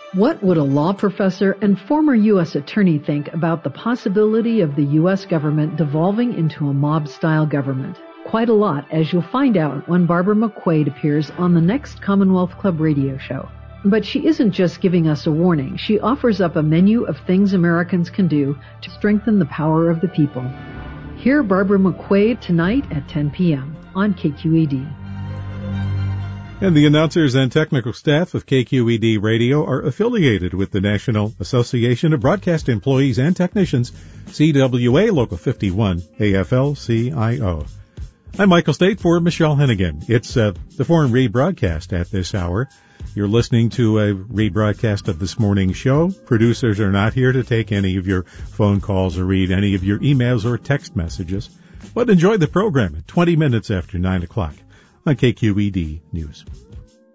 What would a law professor and former U.S. attorney think about the possibility of the U.S. government devolving into a mob-style government? Quite a lot, as you'll find out when Barbara McQuade appears on the next Commonwealth Club radio show. But she isn't just giving us a warning. She offers up a menu of things Americans can do to strengthen the power of the people. Hear Barbara McQuade tonight at 10 p.m. on KQED. And the announcers and technical staff of KQED Radio are affiliated with the National Association of Broadcast Employees and Technicians, CWA Local 51, AFL-CIO. I'm Michael State for Michelle Hennigan. It's the foreign rebroadcast at this hour. You're listening to a rebroadcast of this morning's show. Producers are not here to take any of your phone calls or read any of your emails or text messages. But enjoy the program at 20 minutes after 9 o'clock on KQED News.